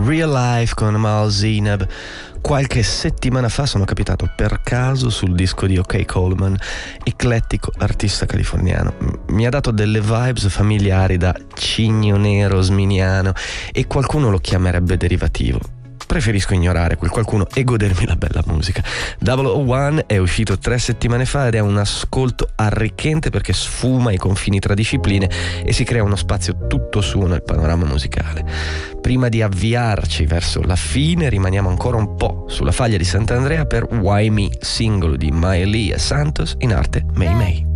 Real Life con Amal Zainab. Qualche settimana fa sono capitato per caso sul disco di OK Coleman, eclettico artista californiano. Mi ha dato delle vibes familiari da cigno nero sminiano e qualcuno lo chiamerebbe derivativo. Preferisco ignorare quel qualcuno e godermi la bella musica. 001 è uscito 3 settimane fa ed è un ascolto arricchente perché sfuma i confini tra discipline e si crea uno spazio tutto suo nel panorama musicale. Prima di avviarci verso la fine rimaniamo ancora un po' sulla faglia di Sant'Andrea per Why Me, singolo di Miley e Santos in arte May May.